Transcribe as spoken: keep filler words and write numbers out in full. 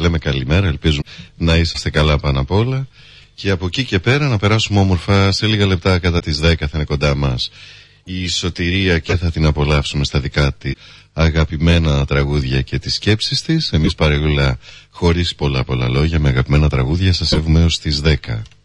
λέμε καλημέρα, ελπίζω να είσαστε καλά πάνω απ' όλα. Και από εκεί και πέρα να περάσουμε όμορφα. Σε λίγα λεπτά κατά τις δέκα θα είναι κοντά μας η Σωτηρία και θα την απολαύσουμε στα δικά της αγαπημένα τραγούδια και τις σκέψεις της. Εμείς παρεούλα χωρίς πολλά πολλά λόγια με αγαπημένα τραγούδια σας εύουμε έως τις δέκα.